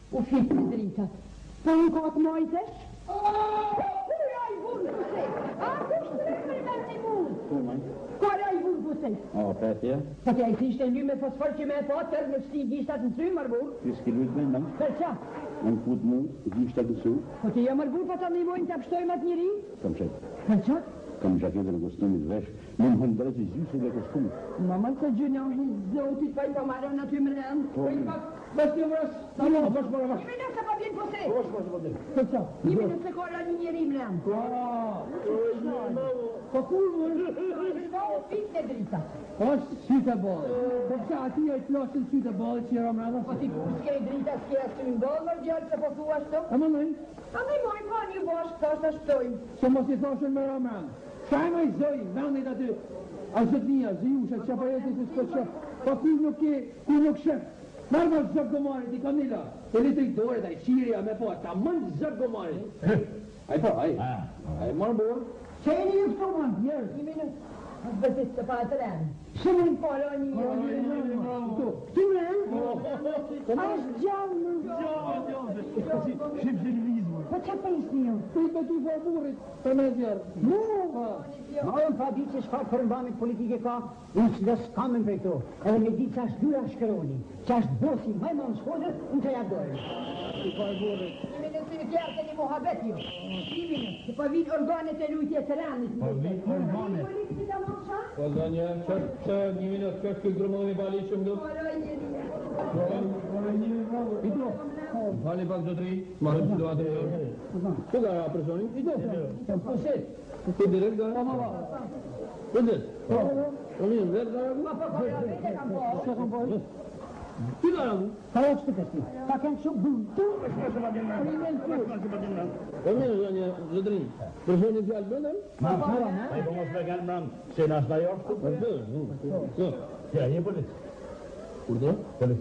U fick det drita. På en kort mojte. Korai vun på sig. Kus strömmer vänner mot. Korai vun på sig. Ja, Peter. Att jag sist en lymme på svalke med på att med stig i staden strömmarbor. Fiskelutvändaren. Förtja. En fotmod, giftagen så. Och det jag bor på att ni må inte abstöjmat ner i. Kom så. Förtja. Kom jag kan gå stund i väst. Men hon drar sig ljus och lägger skon. Mamma så ju nu zoutit på på maran naturmen. Vad ska jag vara? Vars bara vars. Men det ska bli på sig. Vars. Förtja. Ni vill inte kolla ni i rimlen. Ja. Vad cool. Vad fick det drita. Vad skjuta boll. Vad sa att jag plötsligt skjuta boll kör om alla. Vad tycker du ska drita ska jag stundboll och göra på först då? Ja men nej. Ja men vad ju boss första stund. Så måste jag ta sig med dem. Scheinbar zoi, vanligt att du alltså nia ziu så jag får inte skocha. Vad kunde chef. Varför zaggomar di Camila? Det är lite dåligt där Syria med på att man zaggomar. Aj för aj. Aj morbo. Säg ni upp på man här. I mina besitta på att det. Sen bara ni gör det. Vad tappar ni? Vad du får bordet. Familjer. Małym fabrice szwakormbamy polityka uns das Kamenbekto. Ale my di czas durasz kroni. Czas bosi majmon schoder und ja dol. I mean det är klart att ni må ha bett ju. Det får vid organet är ute i terrängen. Organet. Poznanie, czerwce, nie minut, czerwce, gromowy bali ciągnął. Idą. Panie bardzo tri, mamy sytuację. Kogo personi? Idą. Poszedł. Ty direkt do mama. Kiedy? Oni direkt do mama. Ty dalam. Chodź ty też. Tak jak się buntu. Oni nie zadrin. Personi w Albanem? Nej, de måste lägga en brand senast när jag stod. Ja, Ja, ge polis. Urdu? Polis.